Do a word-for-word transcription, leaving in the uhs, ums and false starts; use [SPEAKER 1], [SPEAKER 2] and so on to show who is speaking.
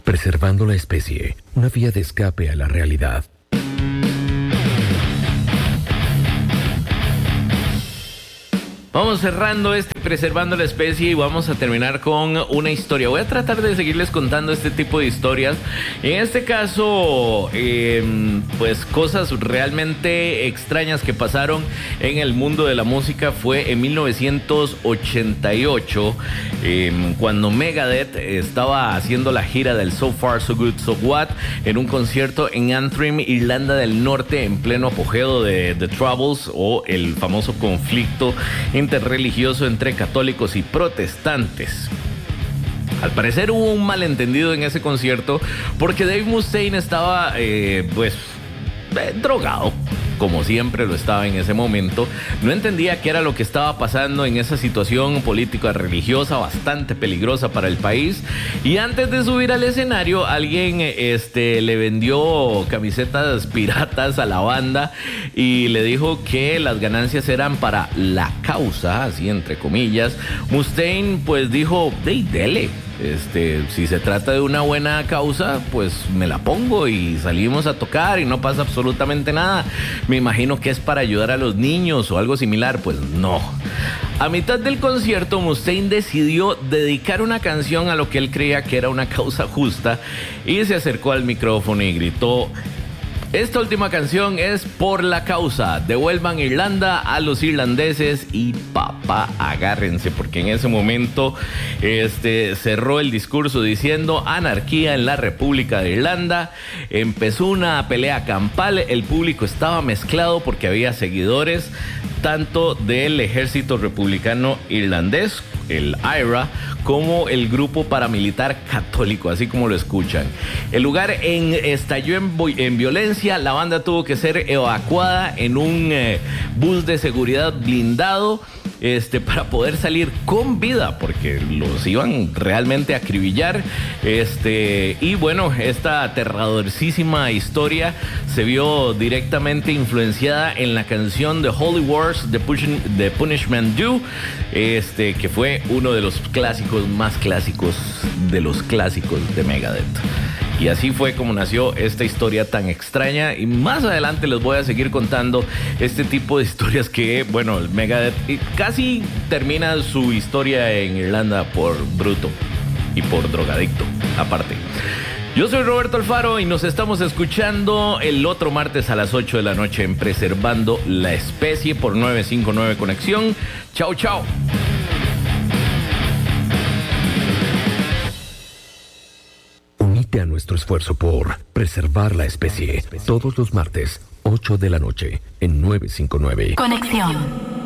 [SPEAKER 1] Preservando la especie, una vía de escape a la realidad.
[SPEAKER 2] Vamos cerrando este Preservando la Especie y vamos a terminar con una historia. Voy a tratar de seguirles contando este tipo de historias. En este caso, eh, pues cosas realmente extrañas que pasaron en el mundo de la música. Fue en mil novecientos ochenta y ocho, eh, cuando Megadeth estaba haciendo la gira del So Far So Good So What en un concierto en Antrim, Irlanda del Norte, en pleno apogeo de The Troubles, o el famoso conflicto interreligioso entre católicos y protestantes. Al parecer hubo un malentendido en ese concierto porque Dave Mustaine estaba eh, pues eh, drogado, como siempre lo estaba en ese momento. No entendía qué era lo que estaba pasando en esa situación política religiosa bastante peligrosa para el país, y antes de subir al escenario alguien este, le vendió camisetas piratas a la banda y le dijo que las ganancias eran para la causa, así entre comillas. Mustaine pues dijo, hey, dele. Este, si se trata de una buena causa, pues me la pongo y salimos a tocar y no pasa absolutamente nada. Me imagino que es para ayudar a los niños o algo similar. Pues no. A mitad del concierto, Mustaine decidió dedicar una canción a lo que él creía que era una causa justa y se acercó al micrófono y gritó: esta última canción es por la causa. Devuelvan Irlanda a los irlandeses. Y papá, agárrense, porque en ese momento este, cerró el discurso diciendo: anarquía en la República de Irlanda. Empezó una pelea campal. El público estaba mezclado porque había seguidores tanto del ejército republicano irlandés, el I R A, como el grupo paramilitar católico, así como lo escuchan. El lugar en, estalló en, en violencia. La banda tuvo que ser evacuada en un eh, bus de seguridad blindado este, para poder salir con vida, porque los iban realmente a acribillar. Este, y bueno, esta aterradorcísima historia se vio directamente influenciada en la canción de Holy Wars, The, Push- The Punishment Due, este, que fue uno de los clásicos más clásicos de los clásicos de Megadeth. Y así fue como nació esta historia tan extraña, y más adelante les voy a seguir contando este tipo de historias que, bueno, el Megadeth casi termina su historia en Irlanda por bruto y por drogadicto, aparte. Yo soy Roberto Alfaro y nos estamos escuchando el otro martes a las ocho de la noche en Preservando la Especie por nueve cinco nueve Conexión. Chao, chao.
[SPEAKER 1] Unite a nuestro esfuerzo por preservar la especie. Todos los martes, ocho de la noche, en nueve cinco nueve.
[SPEAKER 3] Conexión.